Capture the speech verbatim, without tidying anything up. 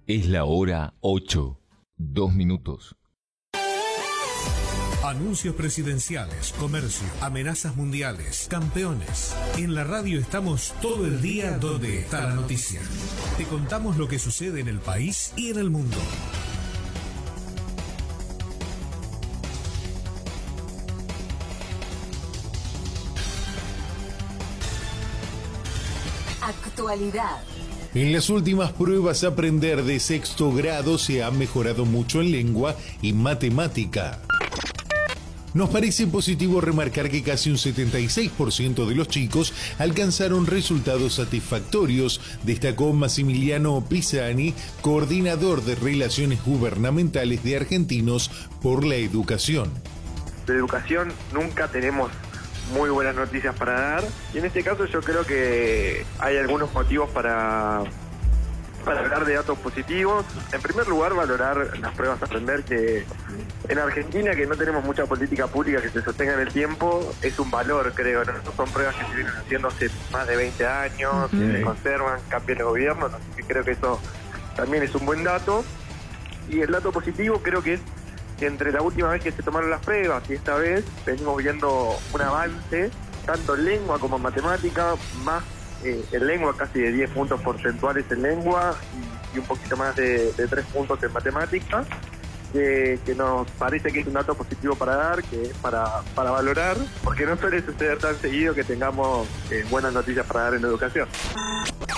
Es la hora ocho, dos minutos. Anuncios presidenciales, comercio, amenazas mundiales, campeones. En la radio estamos todo el día donde está la noticia. Te contamos lo que sucede en el país y en el mundo. Actualidad. En las últimas pruebas, aprender de sexto grado se ha mejorado mucho en lengua y matemática. Nos parece positivo remarcar que casi un setenta y seis por ciento de los chicos alcanzaron resultados satisfactorios, destacó Massimiliano Pisani, coordinador de Relaciones Gubernamentales de Argentinos por la Educación. De educación nunca tenemos muy buenas noticias para dar, y en este caso yo creo que hay algunos motivos para, para hablar de datos positivos. En primer lugar, valorar las pruebas a aprender, que en Argentina, que no tenemos mucha política pública que se sostenga en el tiempo, es un valor, creo, ¿no? Son pruebas que se vienen haciendo hace más de veinte años, uh-huh. que se conservan, cambian el gobierno, así que creo que eso también es un buen dato. Y el dato positivo creo que es que entre la última vez que se tomaron las pruebas y esta vez venimos viendo un avance, tanto en lengua como en matemática, más eh, en lengua casi de diez puntos porcentuales en lengua y, y un poquito más de, de tres puntos en matemática, que, que nos parece que es un dato positivo para dar, que es para, para valorar, porque no suele suceder tan seguido que tengamos eh, buenas noticias para dar en la educación.